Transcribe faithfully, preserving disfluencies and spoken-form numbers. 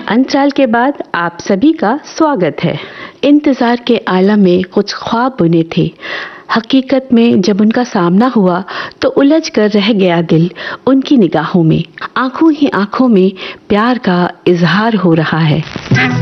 अंतराल के बाद आप सभी का स्वागत है। इंतजार के आलम में कुछ ख्वाब बुने थे। हकीकत में जब उनका सामना हुआ तो उलझ कर रह गया दिल उनकी निगाहों में। आंखों ही आंखों में प्यार का इजहार हो रहा है।